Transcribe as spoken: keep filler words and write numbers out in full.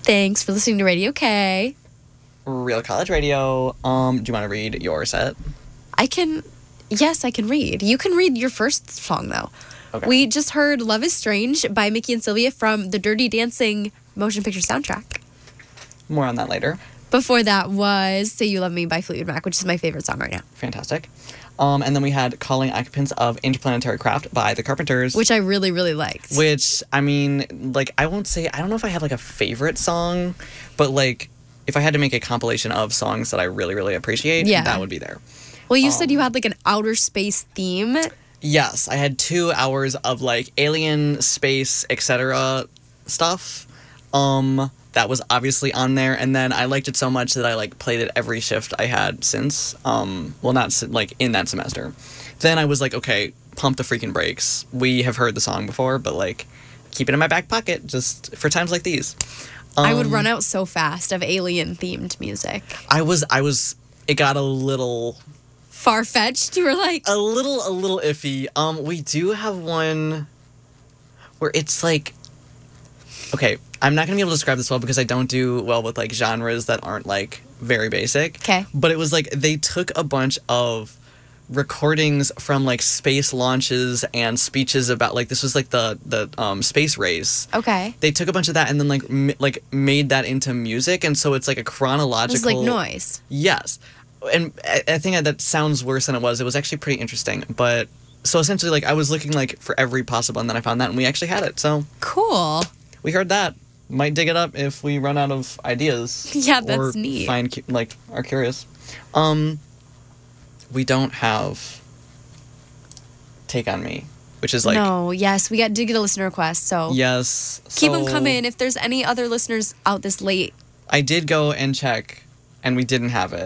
Thanks for listening to Radio K. Real College Radio. Um, do you want to read your set? I can, yes, I can read. You can read your first song, though. Okay. We just heard Love is Strange by Mickey and Sylvia from the Dirty Dancing motion picture soundtrack. More on that later. Before that was Say You Love Me by Fleetwood Mac, which is my favorite song right now. Fantastic. Um, and then we had Calling Occupants of Interplanetary Craft by The Carpenters. Which I really, really liked. Which, I mean, like, I won't say, I don't know if I have, like, a favorite song, but, like, if I had to make a compilation of songs that I really, really appreciate, Yeah. that would be there. Well, you um, said you had, like, an outer space theme. Yes, I had two hours of, like, alien, space, et cetera stuff. Um... That was obviously on there, and then I liked it so much that I like played it every shift I had since. Um, well, not se- like in that semester. Then I was like, okay, pump the freaking brakes. We have heard the song before, but like, keep it in my back pocket just for times like these. Um, I would run out so fast of alien themed music. I was, I was. It got a little Far fetched. You were like, a little, a little iffy. Um, we do have one where it's like, okay. I'm not going to be able to describe this well because I don't do well with, like, genres that aren't, like, very basic. Okay. But it was, like, they took a bunch of recordings from, like, space launches and speeches about, like, this was, like, the, the um, space race. okay. They took a bunch of that and then, like, m- like made that into music. And so it's, like, a It chronological... was like noise. Yes. And I, I think that sounds worse than it was. It was actually pretty interesting. But, so essentially, like, I was looking, like, for every possible, and then I found that, and we actually had it. So... Cool. We heard that. Might dig it up if we run out of ideas. Yeah, that's or neat. Find cu- like are curious. Um, we don't have Take on Me, which is like no, yes, we got did get a listener request, so yes. keep them so coming. If there's any other listeners out this late, I did go and check, and we didn't have it.